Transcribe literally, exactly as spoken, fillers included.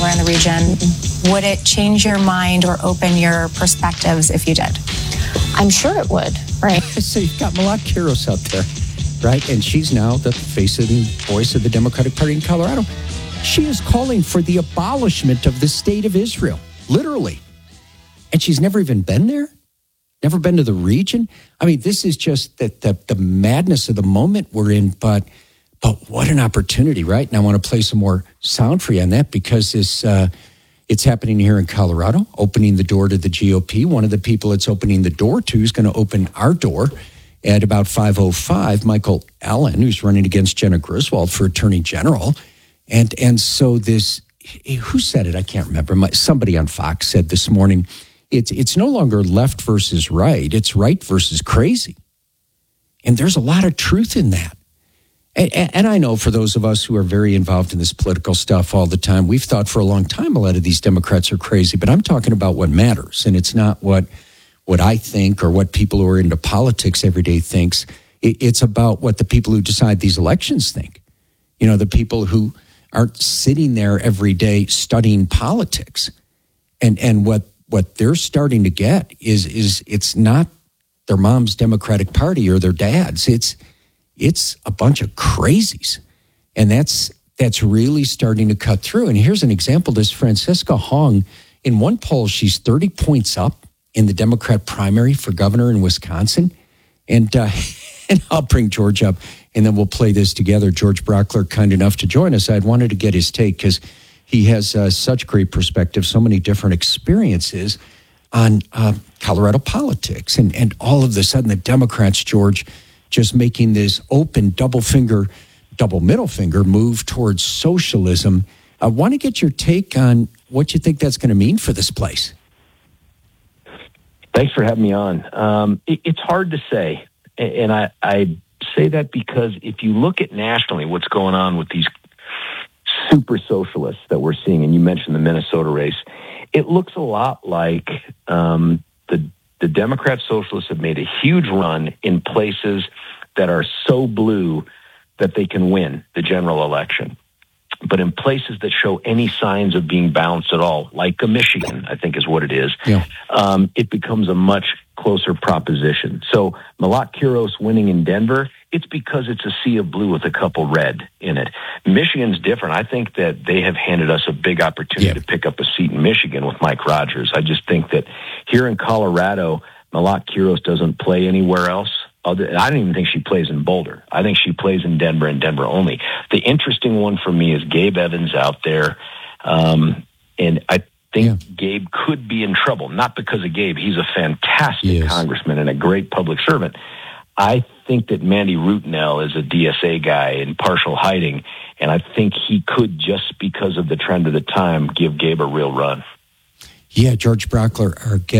in the region. Would it change your mind or open your perspectives if you did? I'm sure it would, right? So you've got Malak Kiros out there, right? And she's now the face and voice of the Democratic Party in Colorado. She is calling for the abolishment of the state of Israel, literally. And she's never even been there? Never been to the region? I mean, this is just the, the, the madness of the moment we're in, but but what an opportunity, right? And I want to play some more sound for you on that because this, uh, it's happening here in Colorado, opening the door to the G O P. One of the people it's opening the door to is going to open our door at about five oh five, Michael Allen, who's running against Jenna Griswold for Attorney General. And and so this, who said it? I can't remember. My, somebody on Fox said this morning, it's it's no longer left versus right. It's right versus crazy. And there's a lot of truth in that. And, and I know for those of us who are very involved in this political stuff all the time, we've thought for a long time a lot of these Democrats are crazy, but I'm talking about what matters. And it's not what what I think or what people who are into politics every day thinks. It, it's about what the people who decide these elections think. You know, the people who aren't sitting there every day studying politics. And and what what they're starting to get is is it's not their mom's Democratic Party or their dad's. It's it's a bunch of crazies. And that's that's really starting to cut through. And here's an example. This Francisca Hong, in one poll, she's thirty points up in the Democrat primary for governor in Wisconsin. And uh, and I'll bring George up, and then we'll play this together. George Brockler, kind enough to join us. I'd wanted to get his take because he has uh, such great perspective, so many different experiences on uh, Colorado politics. And, and all of a sudden, the Democrats, George, just making this open double finger, double middle finger move towards socialism. I want to get your take on what you think that's going to mean for this place. Thanks for having me on. Um, it, it's hard to say. And I, I say that because if you look at nationally what's going on with these super socialists that we're seeing, and you mentioned the Minnesota race, it looks a lot like um, the the Democrat socialists have made a huge run in places that are so blue that they can win the general election. But in places that show any signs of being balanced at all, like a Michigan, I think is what it is, yeah. um, it becomes a much closer proposition. So Malak Kiros winning in Denver, it's because it's a sea of blue with a couple red in it. Michigan's different. I think that they have handed us a big opportunity yeah. to pick up a seat in Michigan with Mike Rogers. I just think that here in Colorado, Malak Kiros doesn't play anywhere else. Other, I don't even think she plays in Boulder. I think she plays in Denver and Denver only. The interesting one for me is Gabe Evans out there. Um, and I think yeah. Gabe could be in trouble, not because of Gabe. He's a fantastic yes. congressman and a great public servant. I think that Mandy Rutenell is a D S A guy in partial hiding, and I think he could, just because of the trend of the time, give Gabe a real run. Yeah, George Brockler, our guest.